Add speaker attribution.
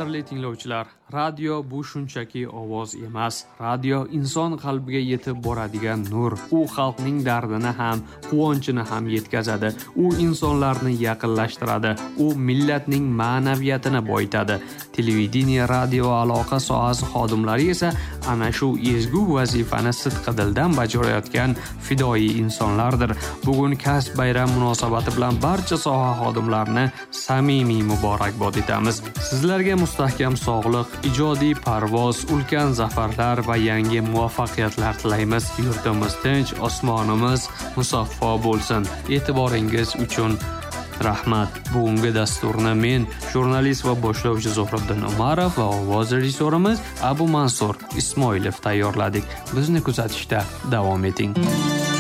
Speaker 1: Qadrli tinglovchilar, radio bu shunchaki ovoz emas. Radio inson qalbiga yetib boradigan nur. U xalqning dardini ham, quvonchini ham yetkazadi. U insonlarni yaqinlashtiradi. U millatning ma'naviyatini boyitadi. Televideniya, radio aloqa sohasi xodimlari esa ana shu ezgu vazifani sidqidildan bajarayotgan fidoyi insonlardir. Bugun kasb bayram munosabati bilan barcha soha xodimlarini samimiy muborakbod etamiz. Sizlarga mustahkam sog'liq, ijodiy parvoz, ulkan zafarlar va yangi muvaffaqiyatlar tilaymiz. Yurtimiz tinch, osmonimiz musaffo bo'lsin. E'tiboringiz uchun rahmat. Bugungi dasturni men, jurnalist va boshlovchi Zuhriddin Umarov va ovoz rejissorimiz Abu Mansur Ismoilov tayyorladik. Bizni kuzatishda davom eting.